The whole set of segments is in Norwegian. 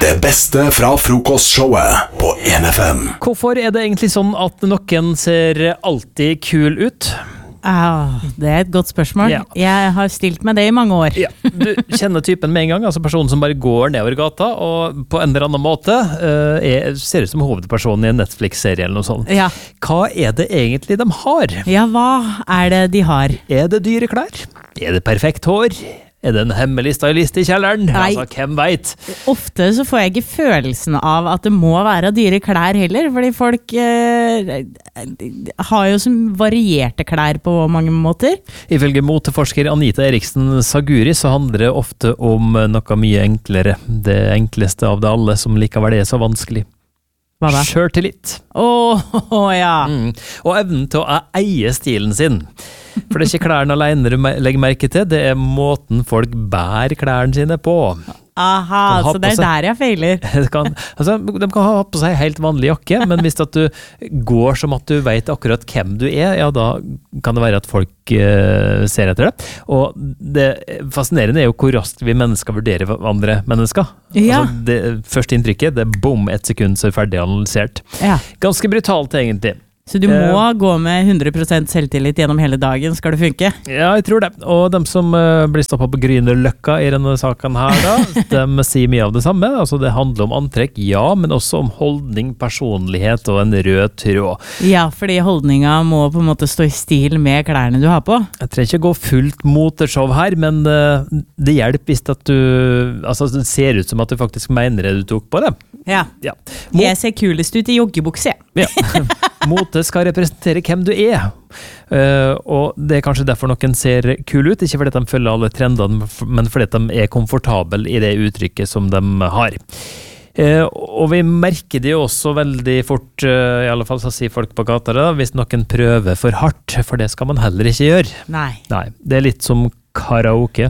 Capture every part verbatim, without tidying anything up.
Det beste fra frokostshowet på en F M. Hvorfor er det egentlig sånn at noen ser alltid kul ut? Ah, det er et godt spørsmål. Ja. Jeg har stilt meg det i mange år. Ja, du kjenner typen med en gang, altså personen som bare går nedover gata, og på en eller annen måte uh, er, ser ut som hovedpersonen i en Netflix-serie eller noe sånt. Ja. Hva er det egentlig de har? Ja, hva er det de har? Er det dyre klær? Er det perfekt hår? Er det en hemmelig stylist i kjelleren? Nei. Altså, hvem vet? Ofte så får jeg ikke følelsen av at det må være dyre klær heller, fordi folk eh, har jo så varierte klær på mange måter. Ifølge moteforsker Anita Eriksen Saguri så handler det ofte om noe mye enklere. Det enkleste av det alle som likevel er så vanskelig. Hva da? Selvtillit. Åh, oh, ja. Mm. Og evnen til å eie stilen sin. For det er ikke klærne alene du legger merke til, det er måten folk bærer klærne sine på. Aha, ha så det er seg, der jeg feiler. kan, altså, de kan ha på seg helt vanlig jakke, men hvis at du går som at du vet akkurat hvem du er, ja da kan det være at folk uh, ser etter det. Og det fascinerende er jo hvor raskt vi mennesker vurderer andre mennesker. Ja. Altså, det første inntrykket, det er bom, et sekund så er ferdig analysert. Ja. Ganske brutalt egentlig. Så du må uh, gå med hundre prosent selvtillit gjennom hele dagen, skal det funke? Ja, jeg tror det. Og de som uh, blir stoppet på Grünerløkka i denne saken her da, de sier mye av det samme. Altså det handler om antrekk, ja, men også om holdning, personlighet og en rød tråd. Ja, fordi holdninga må på en måte stå i stil med klærne du har på. Jeg trenger ikke gå fullt moteshow her, men uh, det hjelper hvis at du, altså det ser ut som at du faktisk mener det du tok på det. Ja. Ja. Mot- Jeg ser kulest ut i joggebukse. Ja. Mote skal representere hvem du er, uh, og det er kanskje derfor noen ser kul ut, ikke fordi de følger alle trendene, men fordi de er komfortable i det uttrykket som de har. Uh, og vi merker det jo også veldig fort, uh, i alle fall så sier folk på gata da, hvis noen prøver for hardt, for det skal man heller ikke gjøre. Nei. Nei, det er litt som karaoke.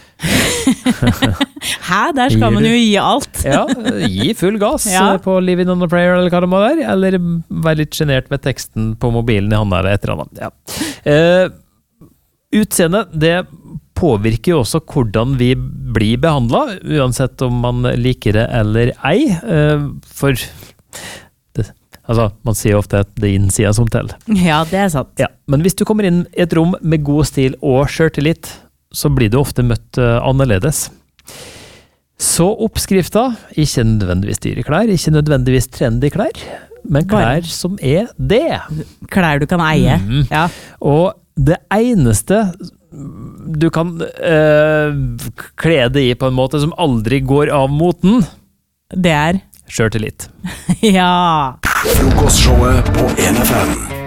Hæ? Der skal man jo gi alt. Ja, gi full gass Ja. på Living on a Prayer eller hva det må være, eller være litt genert med teksten på mobilen i hånda eller et eller annet. Ja. Uh, utseende, det påvirker jo også hvordan vi blir behandlet, uansett om man liker det eller ei, uh, for det, altså, man sier ofte at det er innsida som teller. Ja, det er sant. Ja, men hvis du kommer inn i et rom med god stil og selvtillit, så blir du ofte møtt uh, annerledes. Så oppskrifta, ikke nødvendigvis dyre klær, ikke nødvendigvis trendy klær, men klær Bare. som er det. Klær du kan eie. Mm. Ja. Og det eneste du kan uh, kle det i på en måte som aldri går av moten, Det er selvtillit. Ja. Frokostshowet på en F M.